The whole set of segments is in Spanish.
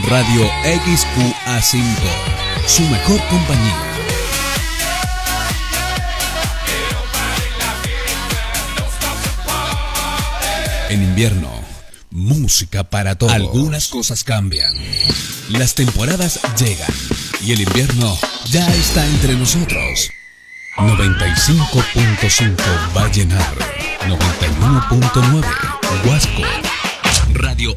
Radio XQA5, su mejor compañía. En invierno, música para todos. Algunas cosas cambian. Las temporadas llegan y el invierno ya está entre nosotros. 95.5 Vallenar, 91.9 Huasco. Radio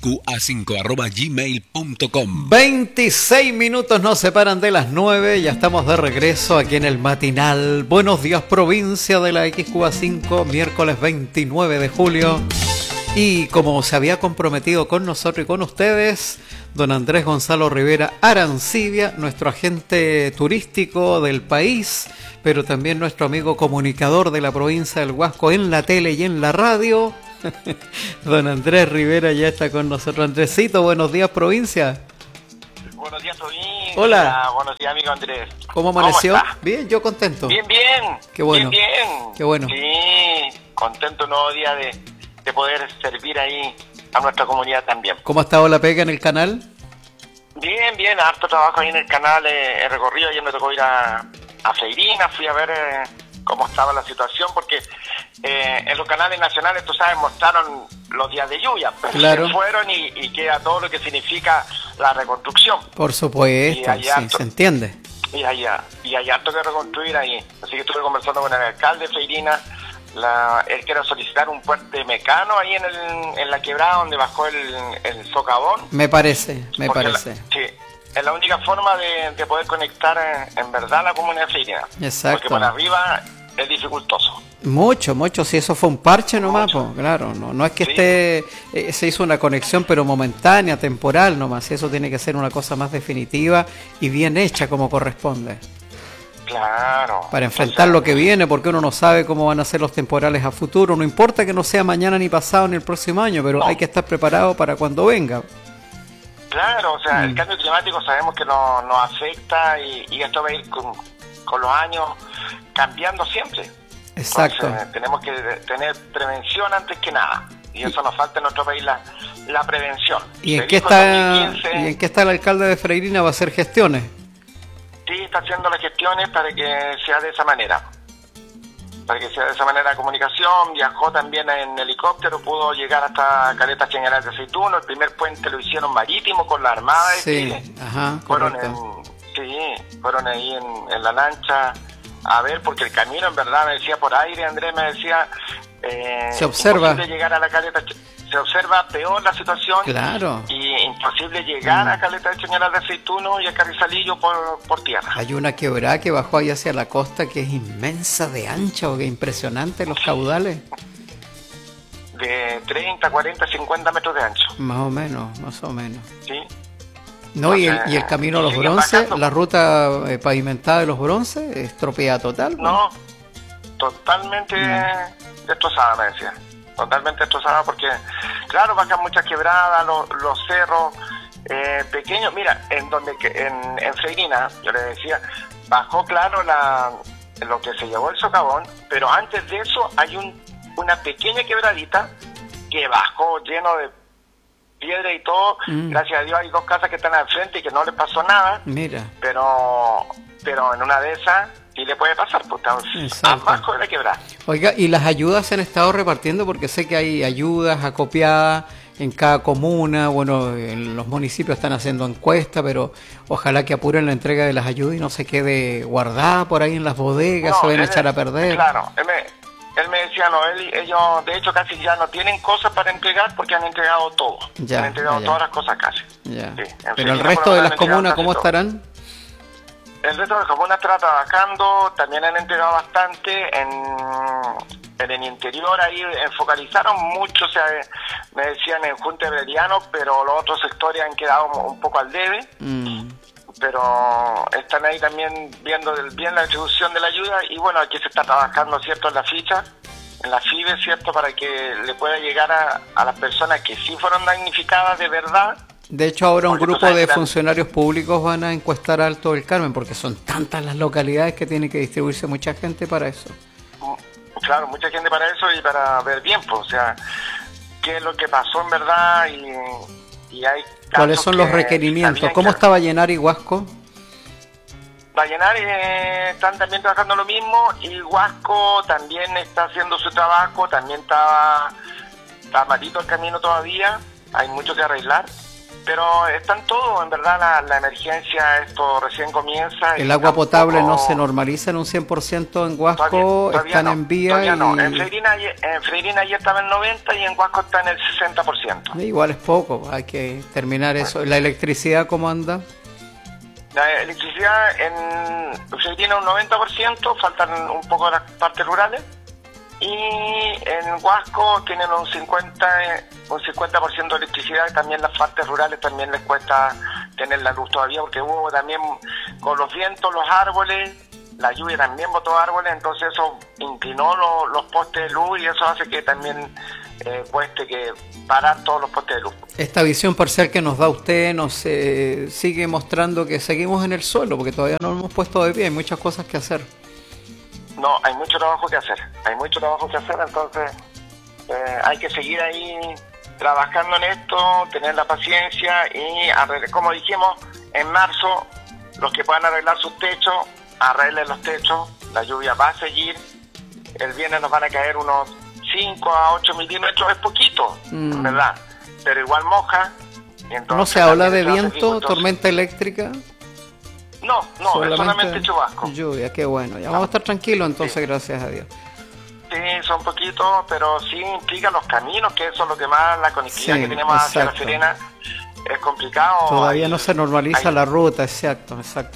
XQA5 @gmail.com. 26 minutos nos separan de las 9. Ya estamos de regreso aquí en el matinal. Buenos días, provincia de la XQA5, miércoles 29 de julio. Y como se había comprometido con nosotros y con ustedes, don Andrés Gonzalo Rivera Arancibia, nuestro agente turístico del país, pero también nuestro amigo comunicador de la provincia del Huasco en la tele y en la radio. Don Andrés Rivera ya está con nosotros. Andresito, buenos días, provincia. Buenos días, provincia. Hola. Buenos días, amigo Andrés. ¿Cómo amaneció? ¿Cómo está? Bien, yo contento. Bien, bien. Qué bueno. Bien, bien. Qué bueno. Sí, contento un nuevo día de poder servir ahí a nuestra comunidad también. ¿Cómo ha estado la pega en el canal? Bien, bien, harto trabajo ahí en el canal, he recorrido. Ayer me tocó ir a Freirina, fui a ver cómo estaba la situación, porque en los canales nacionales, tú sabes, mostraron los días de lluvia, pero claro, se fueron y queda todo lo que significa la reconstrucción. Por supuesto, sí, se entiende. Y hay harto que reconstruir ahí. Así que estuve conversando con el alcalde de Freirina. Él quiere solicitar un puente mecano ahí en la quebrada donde bajó el socavón. Me parece. Sí, es la única forma de poder conectar en verdad la comunidad de Freirina. Exacto. Porque para arriba es dificultoso. Mucho, si eso fue un parche nomás, pues, claro, no es que sí, se hizo una conexión pero momentánea, temporal nomás, eso tiene que ser una cosa más definitiva y bien hecha como corresponde. Claro. Para enfrentar lo que viene, porque uno no sabe cómo van a ser los temporales a futuro. No importa que no sea mañana ni pasado ni el próximo año, pero hay que estar preparado para cuando venga. Claro, o sea, el cambio climático sabemos que nos afecta y esto va a ir con los años cambiando siempre. Exacto. Entonces, tenemos que tener prevención antes que nada. Y eso nos falta en nuestro país, la prevención. ¿Y en qué está el alcalde de Freirina? ¿Va a hacer gestiones? Sí, está haciendo las gestiones para que sea de esa manera. Para que sea de esa manera la comunicación. Viajó también en helicóptero, pudo llegar hasta Caleta General de Aceituno. El primer puente lo hicieron marítimo con la Armada de Chile. Ajá, fueron ahí en la lancha a ver, porque el camino en verdad me decía por aire, Andrés me decía, se observa. Imposible llegar a la Caleta, se observa peor la situación. Claro. Y imposible llegar a Caleta de General de Aceituno y a Carrizalillo por tierra. Hay una quebrada que bajó ahí hacia la costa que es inmensa de ancha, o que impresionante los caudales. De 30, 40, 50 metros de ancho. Más o menos. Sí. No, y el camino a los bronces, la ruta pavimentada de los bronces, estropea total. No, totalmente destrozada, me decía. Totalmente destrozada porque, claro, bajan muchas quebradas, los cerros pequeños. Mira, en Freirina, yo le decía, bajó, claro, lo que se llevó el socavón, pero antes de eso hay una pequeña quebradita que bajó lleno de piedra y todo. Gracias a Dios hay dos casas que están al frente y que no les pasó nada. Mira. Pero en una de esas sí le puede pasar, pues están abajo de la quebrada. Oiga, ¿y las ayudas se han estado repartiendo? Porque sé que hay ayudas acopiadas en cada comuna. Bueno, en los municipios están haciendo encuestas, pero ojalá que apuren la entrega de las ayudas y no se quede guardada por ahí en las bodegas, se van a echar a perder. Claro, él me decía, ellos de hecho casi ya no tienen cosas para entregar porque han entregado todo. Han entregado todas las cosas casi. Ya. Sí, pero el resto de las comunas, ¿cómo estarán? El resto de las comunas está trabajando, también han entregado bastante en el interior, ahí focalizaron mucho, o sea, me decían en Junta Breriano, pero los otros sectores han quedado un poco al debe. Pero están ahí también viendo bien la distribución de la ayuda y bueno, aquí se está trabajando, ¿cierto?, en la ficha, en la FIBE, ¿cierto?, para que le pueda llegar a las personas que sí fueron damnificadas de verdad. De hecho, ahora un grupo de funcionarios públicos van a encuestar a Alto del Carmen, porque son tantas las localidades que tiene que distribuirse mucha gente para eso. Claro, mucha gente para eso y para ver bien, pues, o sea, qué es lo que pasó en verdad y Y hay ¿Cuáles son los requerimientos? ¿Cómo está Vallenar y Huasco? Vallenar están también trabajando lo mismo, y Huasco también está haciendo su trabajo, también está malito el camino todavía, hay mucho que arreglar, pero están todos, en verdad, la emergencia, esto recién comienza. ¿El agua potable no se normaliza en un 100% en Huasco? Todavía ¿Están no, en vía? Todavía y... no, en Freirina ya estaba en el 90% y en Huasco está en el 60%. Igual es poco, hay que terminar eso. ¿La electricidad cómo anda? La electricidad en Freirina un 90%, faltan un poco las partes rurales, y en Huasco tienen un 50% de electricidad, y también las partes rurales también les cuesta tener la luz todavía, porque hubo también con los vientos, los árboles, la lluvia también botó árboles, entonces eso inclinó los postes de luz, y eso hace que también cueste que parar todos los postes de luz. Esta visión parcial que nos da usted nos sigue mostrando que seguimos en el suelo, porque todavía no nos hemos puesto de pie, hay muchas cosas que hacer. No, hay mucho trabajo que hacer, entonces hay que seguir ahí trabajando en esto, tener la paciencia y como dijimos, en marzo, los que puedan arreglar sus techos, arreglen los techos, la lluvia va a seguir, el viernes nos van a caer unos 5 a 8 milímetros, es poquito, ¿verdad? Pero igual moja. Y entonces, ¿no se habla de viento, tormenta eléctrica? No, es solamente chubasco. Lluvia, qué bueno. Ya vamos a estar tranquilos entonces, sí. Gracias a Dios. Sí, son poquitos, pero sí implica los caminos, que eso es lo que más, la conectividad que tenemos hacia La Serena es complicado. Todavía no se normaliza la ruta, exacto.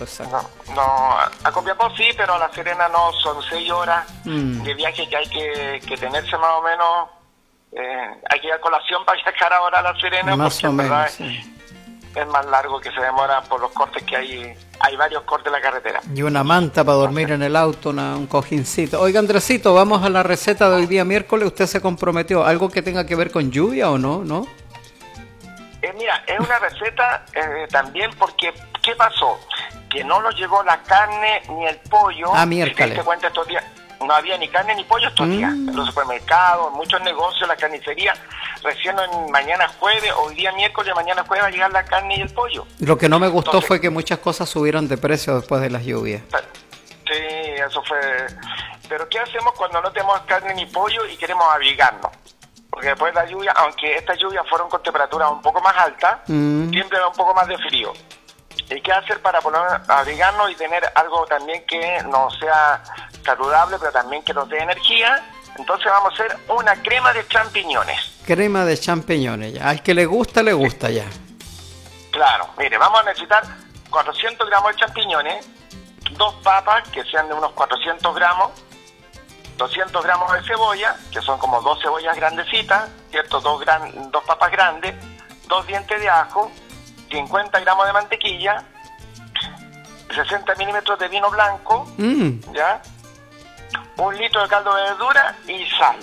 No, a Copiapó sí, pero a La Serena no, son 6 horas de viaje que hay que tenerse más o menos. Hay que ir a colación para viajar ahora a La Serena, más porque o menos, verdad, sí. Es más largo, que se demora por los cortes que hay varios cortes en la carretera. Y una manta para dormir en el auto, un cojincito. Oiga, Andresito, vamos a la receta de hoy día miércoles. ¿Usted se comprometió? ¿Algo que tenga que ver con lluvia o no? Mira, es una receta también porque, ¿qué pasó? Que no nos llegó la carne ni el pollo. Miércoles. Si te cuenta estos días, no había ni carne ni pollo estos días. En los supermercados, en muchos negocios, la carnicería, recién mañana jueves, hoy día miércoles, mañana jueves va a llegar la carne y el pollo. Lo que no me gustó fue que muchas cosas subieron de precio después de las lluvias. Sí, eso fue. Pero ¿qué hacemos cuando no tenemos carne ni pollo y queremos abrigarnos? Porque después de la lluvia, aunque estas lluvias fueron con temperaturas un poco más altas, siempre da un poco más de frío. ¿Y qué hacer para poder abrigarnos y tener algo también que no sea saludable, pero también que nos dé energía? Entonces vamos a hacer una crema de champiñones. Crema de champiñones, ya. Al que le gusta ya. Claro, mire, vamos a necesitar 400 gramos de champiñones, 2 papas que sean de unos 400 gramos, 200 gramos de cebolla, que son como 2 cebollas grandecitas, ¿cierto? 2 papas grandes, 2 dientes de ajo, 50 gramos de mantequilla, 60 milímetros de vino blanco, ¿ya? 1 litro de caldo de verdura y sal.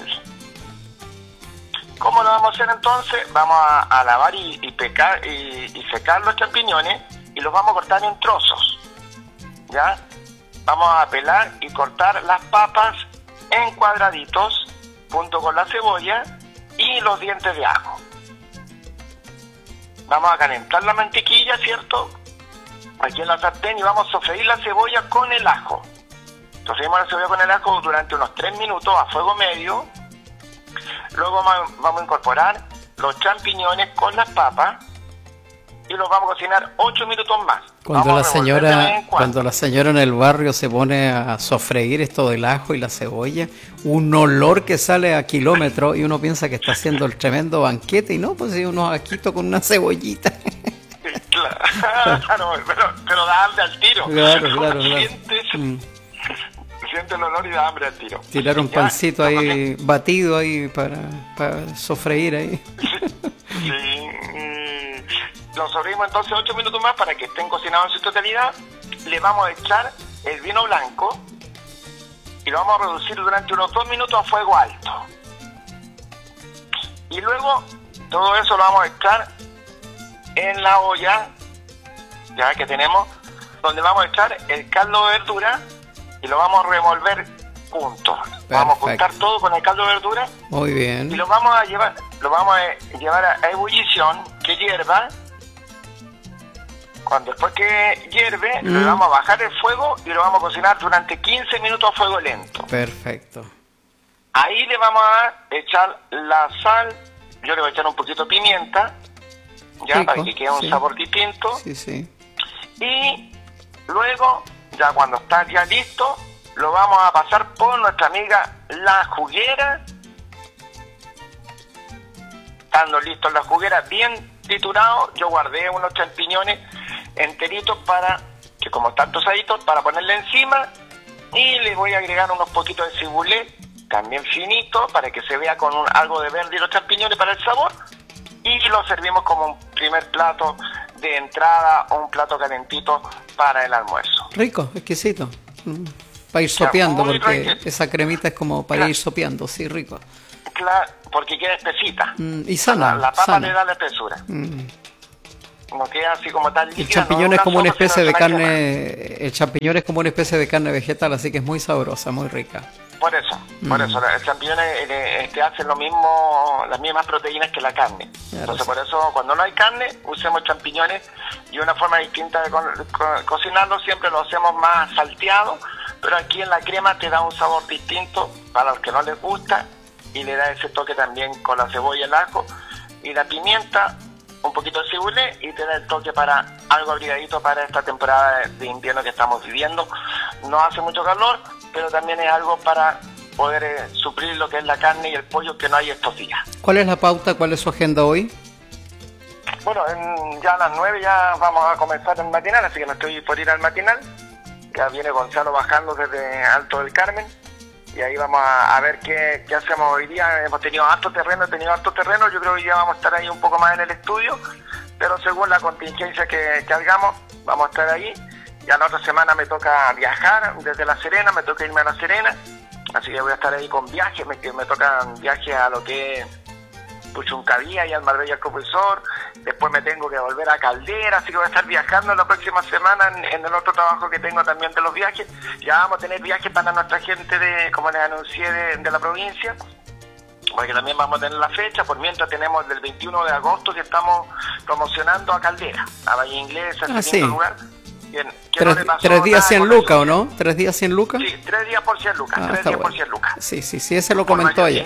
¿Cómo lo vamos a hacer entonces? Vamos a lavar y secar los champiñones y los vamos a cortar en trozos, ¿ya? Vamos a pelar y cortar las papas en cuadraditos junto con la cebolla y los dientes de ajo. Vamos a calentar la mantequilla, ¿cierto? Aquí en la sartén, y vamos a sofreír la cebolla con el ajo. Sofreímos la cebolla con el ajo durante unos 3 minutos a fuego medio. Luego vamos a incorporar los champiñones con las papas y los vamos a cocinar 8 minutos más. Cuando la señora en el barrio se pone a sofreír esto del ajo y la cebolla, un olor que sale a kilómetros y uno piensa que está haciendo el tremendo banquete, y no, pues sí, unos ajitos con una cebollita. Claro, pero da hambre al tiro. Claro. Siente el olor y da hambre al tiro. Tirar un pancito ahí, batido ahí para sofreír ahí. Sí. Lo sofreímos entonces 8 minutos más para que estén cocinados en su totalidad. Le vamos a echar el vino blanco y lo vamos a reducir durante unos 2 minutos a fuego alto. Y luego todo eso lo vamos a echar en la olla, ya que tenemos, donde vamos a echar el caldo de verdura y lo vamos a revolver puntos. Vamos a juntar todo con el caldo de verdura. Muy bien. Y lo vamos a llevar a ebullición, que hierva. Después que hierve, le vamos a bajar el fuego y lo vamos a cocinar durante 15 minutos a fuego lento. Perfecto. Ahí le vamos a echar la sal, yo le voy a echar un poquito de pimienta, ya, rico, para que quede un sabor distinto. Sí, sí. Y luego, ya cuando está ya listo, lo vamos a pasar por nuestra amiga la juguera. Estando listos la juguera, bien triturado, yo guardé unos champiñones enteritos para, que como están tosaditos, para ponerle encima, y le voy a agregar unos poquitos de cibulet, también finito, para que se vea con algo de verde y los champiñones para el sabor, y lo servimos como un primer plato de entrada o un plato calentito para el almuerzo. Rico, exquisito. Para ir sopeando, porque esa cremita es como para ir sopeando, sí, rico. Claro, porque queda espesita. Y sana. La papa sana. le da la espesura. No queda así como tan líquida. El champiñón es como una especie de carne. El champiñón es como una especie de carne vegetal, así que es muy sabrosa, muy rica. Por eso, el champiñón hace lo mismo, las mismas proteínas que la carne. Claro, entonces, por eso, cuando no hay carne, usemos champiñones, y una forma distinta de cocinarlo, siempre lo hacemos más salteado, pero aquí en la crema te da un sabor distinto para los que no les gusta, y le da ese toque también con la cebolla, el ajo y la pimienta, un poquito de cibulet, y te da el toque para algo abrigadito para esta temporada de invierno que estamos viviendo. No hace mucho calor, pero también es algo para poder suplir lo que es la carne y el pollo que no hay estos días. ¿Cuál es la pauta? ¿Cuál es su agenda hoy? Bueno, ya a las 9 ya vamos a comenzar el matinal, así que me estoy por ir al matinal. Ya viene Gonzalo bajando desde Alto del Carmen, y ahí vamos a ver qué hacemos hoy día. Hemos tenido harto terreno, yo creo que ya vamos a estar ahí un poco más en el estudio, pero según la contingencia que hagamos, vamos a estar ahí. Ya la otra semana me toca viajar desde La Serena, me toca irme a La Serena, así que voy a estar ahí con viajes, me tocan viajes a lo que es Puchuncavía y al Marbella el Profesor. Después me tengo que volver a Caldera, así que voy a estar viajando la próxima semana en el otro trabajo que tengo también de los viajes. Ya vamos a tener viajes para nuestra gente, como les anuncié, de la provincia, porque también vamos a tener la fecha. Por mientras tenemos del 21 de agosto que estamos promocionando a Caldera, a Valle Inglesa, a ese lugar. Bien, ¿Tres días 100 lucas o no? ¿3 días 100 lucas? Sí, 3 días por 100 lucas. 3 días por 100 lucas. Sí, ese lo comentó ayer.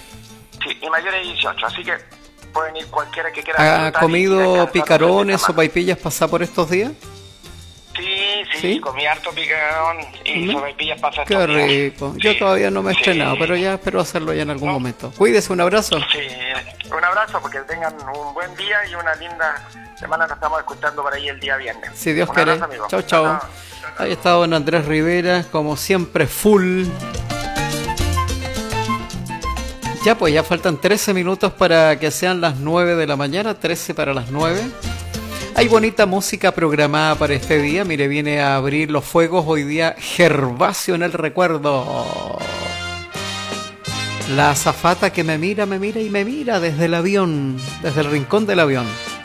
Y mayores de 18, así que pueden ir cualquiera que quiera. ¿Ha comido picarones o sopaipillas pasar por estos días? Sí, comí harto picarón y sopaipillas pasar estos días. Qué rico. Yo todavía no me he estrenado, pero ya espero hacerlo ya en algún momento. Cuídese, un abrazo. Sí, un abrazo, porque tengan un buen día y una linda semana. Nos estamos escuchando por ahí el día viernes. Si Dios quiere. Chau. Ahí está don Andrés Rivera, como siempre, full. Ya pues, ya faltan 13 minutos para que sean las 9 de la mañana, 13 para las 9. Hay bonita música programada para este día. Mire, viene a abrir los fuegos hoy día Gervasio en el recuerdo. La azafata que me mira y me mira desde el avión, desde el rincón del avión.